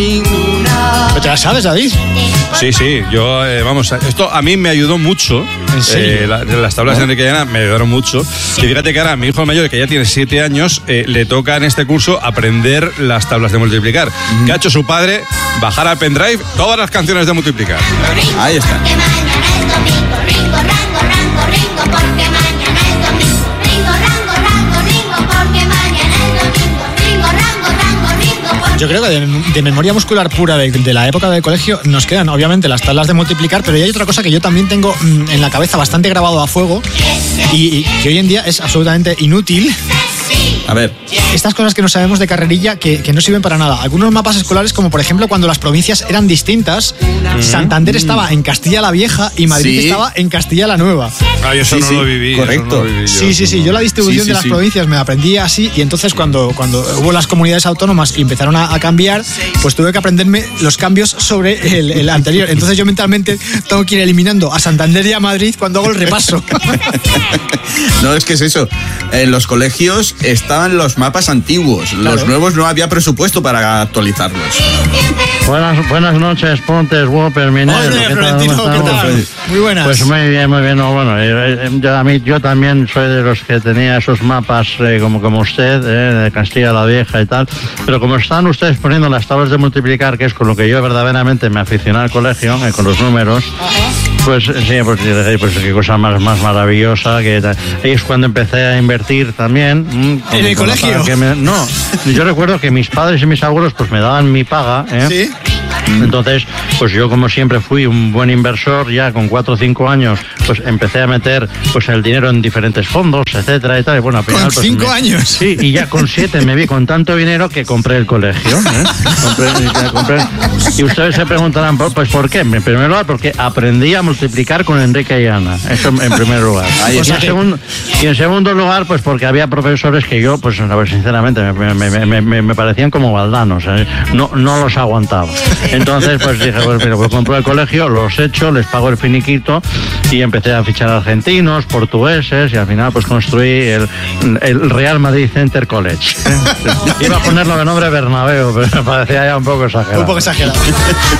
ninguna. ¿Pero te la sabes, David? Sí, yo, esto a mí me ayudó mucho. ¿En serio? Las tablas de Enrique y Ana me ayudaron mucho. Y fíjate que ahora mi hijo mayor, que ya tiene 7 años, le toca en este curso aprender las tablas de multiplicar. ¿Qué ha hecho su padre? Bajar al pendrive todas las canciones de multiplicar. Ahí está. Porque mañana es domingo, ringo, rango, ringo, porque mañana es domingo, ringo, rango, ringo, porque mañana es domingo, ringo, rango, ringo, porque... Yo creo que de memoria muscular pura de la época del colegio nos quedan obviamente las tablas de multiplicar, pero hay otra cosa que yo también tengo en la cabeza bastante grabado a fuego y que hoy en día es absolutamente inútil. A ver. Estas cosas que no sabemos de carrerilla que no sirven para nada. Algunos mapas escolares, como por ejemplo cuando las provincias eran distintas, Santander estaba en Castilla la Vieja y Madrid estaba en Castilla la Nueva. Ay, eso no lo viví. Correcto. No lo viví yo. Sí. Yo la distribución de las provincias me la aprendí así y entonces cuando hubo las comunidades autónomas y empezaron a cambiar, pues tuve que aprenderme los cambios sobre el anterior. Entonces yo mentalmente tengo que ir eliminando a Santander y a Madrid cuando hago el repaso. No, es que es eso. En los colegios estaban los mapas antiguos. Claro. Los nuevos no había presupuesto para actualizarlos. Buenas noches, Pontes, Whopper, Minero. Hola, Florentino, ¿qué tal? Muy buenas. Pues muy bien. No, bueno, yo también soy de los que tenía esos mapas como usted, de Castilla la Vieja y tal. Pero como están ustedes poniendo las tablas de multiplicar, que es con lo que yo verdaderamente me aficioné al colegio, con los números, pues sí, pues qué cosa más maravillosa. Ahí es cuando empecé a invertir también. ¿En el colegio? No, yo recuerdo que mis padres y mis abuelos pues me daban mi paga. ¿Sí? Entonces, pues yo como siempre fui un buen inversor, ya con 4 o 5 años, pues empecé a meter pues el dinero en diferentes fondos, etcétera y tal. Y bueno, al final, ¿Con 5 años? Sí, y ya con 7 me vi con tanto dinero que compré el colegio. Compré. Y ustedes se preguntarán, pues ¿por qué? En primer lugar, porque aprendí a multiplicar con Enrique y Ana. Eso en primer lugar. Y en segundo lugar, pues porque había profesores que yo, pues a ver, sinceramente, me parecían como baldanos. No los aguantaba. Entonces, pues dije, pues compro el colegio, los echo, les pago el finiquito y empecé a fichar argentinos, portugueses y al final pues construí el Real Madrid Center College. Iba a ponerlo de nombre Bernabéu, pero me parecía ya un poco exagerado.